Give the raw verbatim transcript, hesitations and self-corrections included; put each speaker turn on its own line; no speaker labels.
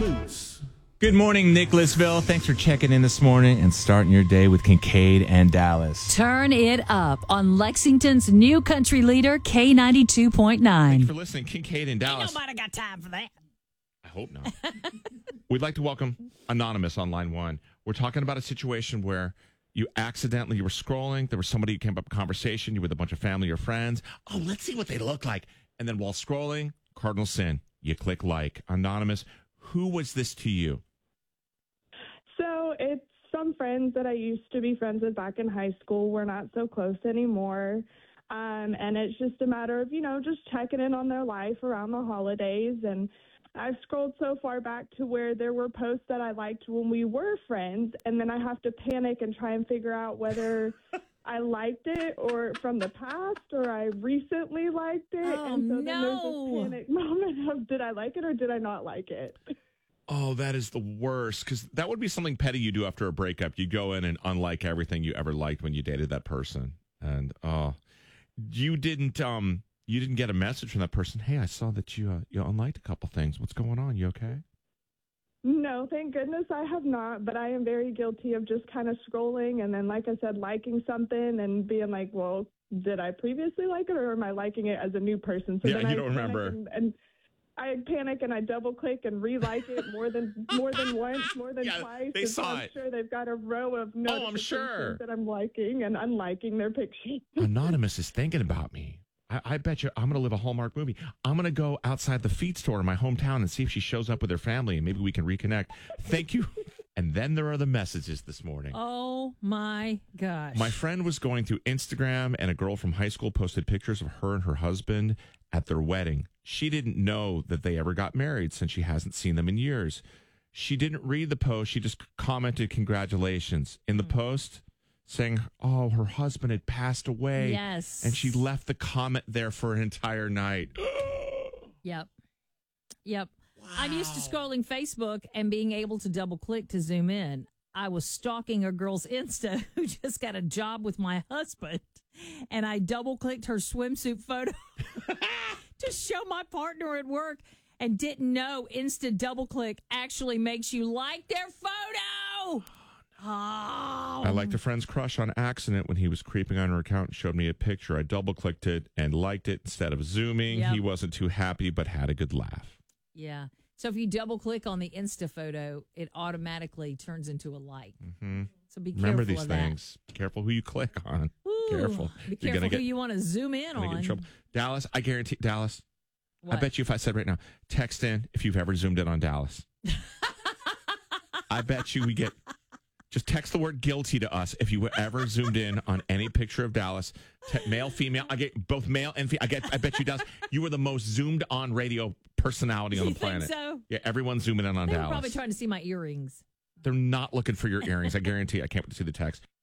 loose.
Good morning, Nicholasville. Thanks for checking in this morning and starting your day with Kincaid and Dallas.
Turn it up on Lexington's new country leader, K ninety-two point nine.
Thanks for listening, Kincaid and Dallas.
Ain't nobody got time for that.
I hope not. We'd like to welcome Anonymous on line one. We're talking about a situation where you accidentally, you were scrolling, there was somebody who came up with a conversation, you were with a bunch of family or friends. Oh, let's see what they look like. And then while scrolling, cardinal sin, you click like. Anonymous, who was this to you?
So it's some friends that I used to be friends with back in high school. We're not so close anymore. Um, and it's just a matter of, you know, just checking in on their life around the holidays. And I've scrolled so far back to where there were posts that I liked when we were friends. And then I have to panic and try and figure out whether I liked it or from the past or I recently liked it.
Oh,
and so then
no.
there's this panic moment of did I like it or did I not like it?
Oh, that is the worst, because that would be something petty you do after a breakup. You go in and unlike everything you ever liked when you dated that person. And oh, you didn't um you didn't get a message from that person. Hey, I saw that you uh, you unliked a couple things. What's going on? You okay?
No, thank goodness I have not, but I am very guilty of just kind of scrolling and then, like I said, liking something and being like, well, did I previously like it or am I liking it as a new person? So
Yeah,
then
you
I
don't
panic
remember.
And, and I panic and I double click and re-like it more than more than once, more than
Yeah,
twice.
they
and
saw
so I'm
it.
sure they've got a row of
I'm
notifications
sure.
that I'm liking and unliking their pictures.
Anonymous is thinking about me. I, I bet you I'm going to live a Hallmark movie. I'm going to go outside the feed store in my hometown and see if she shows up with her family, and maybe we can reconnect. Thank you. And then there are the messages this morning.
Oh, my gosh.
My friend was going through Instagram, and a girl from high school posted pictures of her and her husband at their wedding. She didn't know that they ever got married since she hasn't seen them in years. She didn't read the post. She just commented, congratulations. In the mm. post, saying, oh, her husband had passed away.
Yes.
And she left the comment there for an entire night.
Yep. Yep.
Wow.
I'm used to scrolling Facebook and being able to double click to zoom in. I was stalking a girl's Insta who just got a job with my husband, and I double clicked her swimsuit photo to show my partner at work and didn't know Insta double click actually makes you like their photo. Oh.
I liked a friend's crush on accident when he was creeping on her account and showed me a picture. I double clicked it and liked it instead of zooming.
Yep.
He wasn't too happy, but had a good laugh.
Yeah. So if you double click on the Insta photo, it automatically turns into a like.
Mm-hmm.
So be
Remember
careful
these
of
things. Be careful who you click on.
Ooh,
Careful.
Be
You're
careful
gonna
who
get,
you want to zoom in
gonna
on.
get in trouble. Dallas, I guarantee, Dallas,
What?
I bet you if I said right now, text in if you've ever zoomed in on Dallas. I bet you we get, just text the word guilty to us if you ever zoomed in on any picture of Dallas. Te- male, female, I get both male and female. I get, I bet you, Dallas, you were the most zoomed on radio personality on
You
the planet.
think so?
Yeah, everyone's zooming in on
They were
Dallas.
probably trying to see my earrings.
They're not looking for your earrings. I guarantee. I can't wait to see the text.